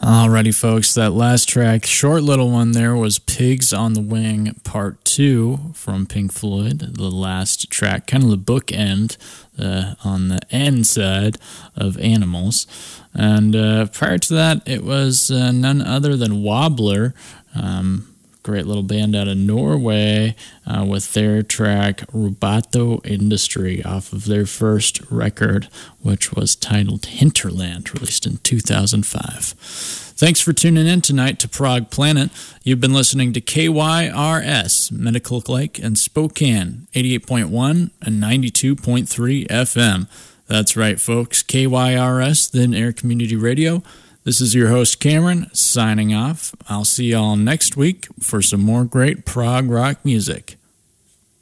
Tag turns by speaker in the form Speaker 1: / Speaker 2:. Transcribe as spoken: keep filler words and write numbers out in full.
Speaker 1: Alrighty, folks, that last track, short little one there, was Pigs on the Wing Part two from Pink Floyd. The last track, kind of the bookend uh, on the end side of Animals. And uh, prior to that, it was uh, none other than Wobbler, um, great little band out of Norway, uh, with their track Rubato Industry off of their first record, which was titled Hinterland, released in two thousand five. Thanks for tuning in tonight to Prog Planet. You've been listening to K Y R S, Medical Lake and Spokane, eighty-eight point one and ninety-two point three F M. That's right, folks, K Y R S, Thin Air Community Radio. This is your host, Cameron, signing off. I'll see y'all next week for some more great prog rock music.